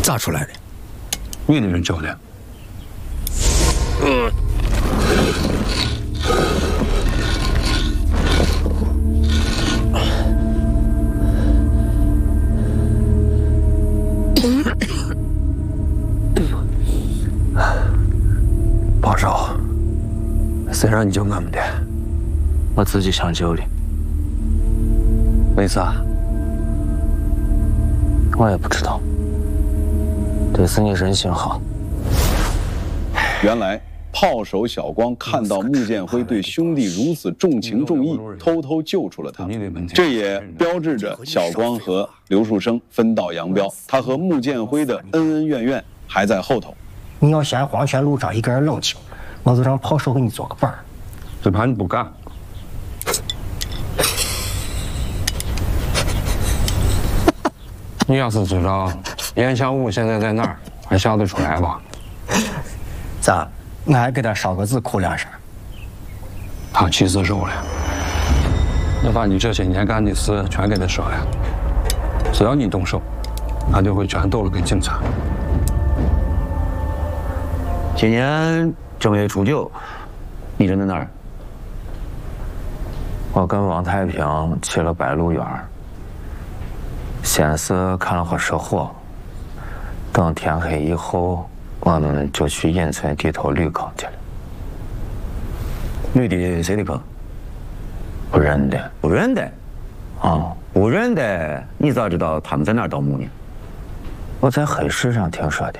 咋出来的？ 你的人教的。保守，谁让你救我们的？ 我自己想救的。 为啥？ 我也不知道。这次你人心好。 原来炮手小光看到穆建辉对兄弟如此重情重义，偷偷救出了他。这也标志着小光和刘树生分道扬镳，他和穆建辉的恩恩怨怨还在后头。 你要嫌黄泉路上一个人冷清，我就让炮手给你做个伴儿。 只怕你不干。你要是知道严小武现在在哪儿，还笑得出来吧？ 咋？我还给他烧个字哭2声。 他气死手了。我把你这些年干的事全给他说了，只要你动手，他就会全都了给警察。 今年正月初9，你人在哪儿？ 我跟王太平去了白鹿园，先是看了会社火，等天黑以后，我们就去隐村地头绿坑去了。 绿的谁的坑？ 不认得。 不认得？啊，不认得，你咋知道他们在哪儿盗墓呢？ 我在黑市上听说的。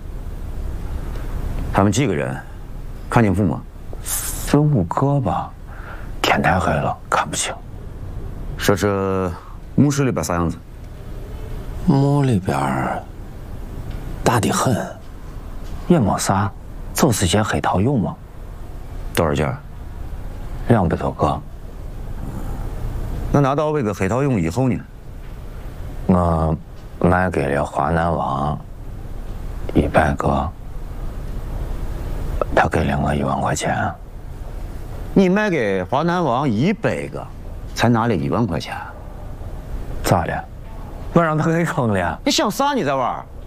他们几个人？看清楚吗 ？4、5个吧，天太黑了，看不清。 说说墓室里边啥样子？ 墓里边大得很，也没啥，就是些黑陶俑嘛。 多少件 ？200多个。 那拿到这个黑陶俑以后呢？ 我卖给了华南王100个。他给了我1万块钱。 你卖给华南王100个，才拿了1万块钱？ 咋了？我让他给坑了。 你想啥？你在玩？